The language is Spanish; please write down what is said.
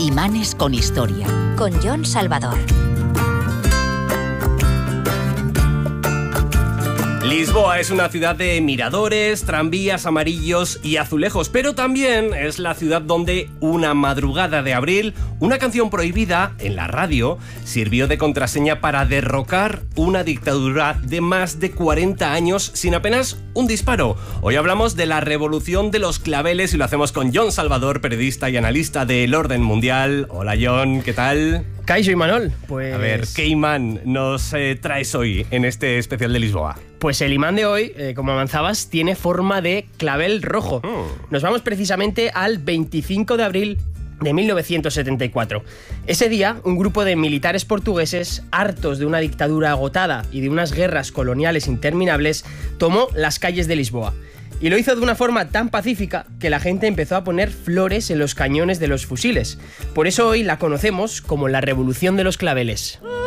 Imanes con historia. Con Jon Salvador. Lisboa es una ciudad de miradores, tranvías amarillos y azulejos, pero también es la ciudad donde una madrugada de abril, una canción prohibida en la radio sirvió de contraseña para derrocar una dictadura de más de 40 años sin apenas un disparo. Hoy hablamos de la revolución de los claveles y lo hacemos con Jon Salvador, periodista y analista del orden mundial. Hola Jon, ¿qué tal? Kaixo y Manol, pues... A ver, ¿qué imán nos traes hoy en este especial de Lisboa? Pues el imán de hoy, como avanzabas, tiene forma de clavel rojo. Nos vamos precisamente al 25 de abril de 1974. Ese día, un grupo de militares portugueses, hartos de una dictadura agotada y de unas guerras coloniales interminables, tomó las calles de Lisboa. Y lo hizo de una forma tan pacífica que la gente empezó a poner flores en los cañones de los fusiles. Por eso hoy la conocemos como la Revolución de los Claveles.